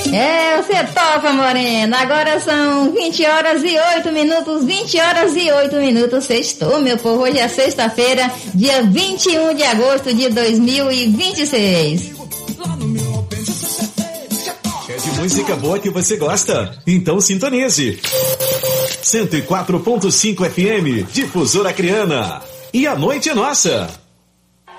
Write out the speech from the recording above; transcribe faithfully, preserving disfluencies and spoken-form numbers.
É, você topa, Morena. Agora são vinte horas e oito minutos, vinte horas e oito minutos. Sextou, meu povo. Hoje é sexta-feira, dia vinte e um de agosto de dois mil e vinte e seis. É de música boa que você gosta? Então sintonize. cento e quatro ponto cinco F M, Difusora Acreana. E a noite é nossa.